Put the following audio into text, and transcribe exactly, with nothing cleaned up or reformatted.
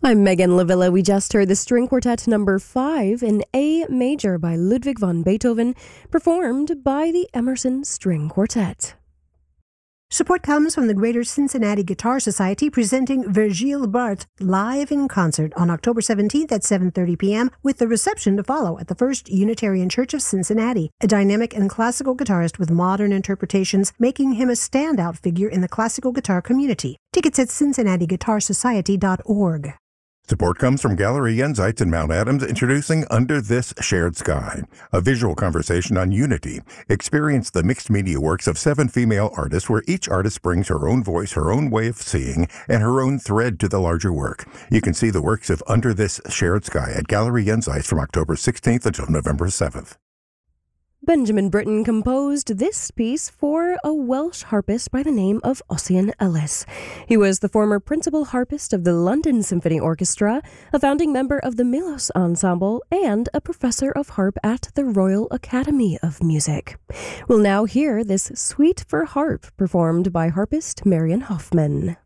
I'm Megan Lavilla. We just heard the String Quartet number five in A major by Ludwig van Beethoven, performed by the Emerson String Quartet. Support comes from the Greater Cincinnati Guitar Society, presenting Virgile Bart live in concert on October seventeenth at seven thirty p.m. with the reception to follow at the First Unitarian Church of Cincinnati. A dynamic and classical guitarist with modern interpretations, making him a standout figure in the classical guitar community. Tickets at cincinnati guitar society dot org. Support comes from Gallery Jenseits in Mount Adams, introducing Under This Shared Sky, a visual conversation on unity. Experience the mixed media works of seven female artists, where each artist brings her own voice, her own way of seeing, and her own thread to the larger work. You can see the works of Under This Shared Sky at Gallery Jenseits from October sixteenth until November seventh. Benjamin Britten composed this piece for a Welsh harpist by the name of Ossian Ellis. He was the former principal harpist of the London Symphony Orchestra, a founding member of the Milos Ensemble, and a professor of harp at the Royal Academy of Music. We'll now hear this suite for harp performed by harpist Marian Hoffman.